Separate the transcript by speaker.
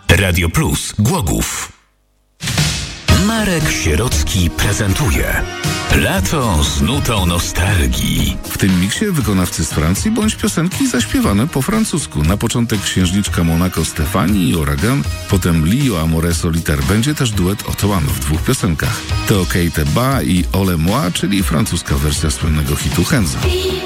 Speaker 1: Radio Plus Głogów. Marek Sierocki prezentuje Lato z nutą nostalgii.
Speaker 2: W tym miksie wykonawcy z Francji bądź piosenki zaśpiewane po francusku. Na początek księżniczka Monaco Stefani i Ouragan, potem Lio Amore Solitaire. Będzie też duet Otoan w 2 piosenkach. To Kate Ba i Ole Moi, czyli francuska wersja słynnego hitu Henza.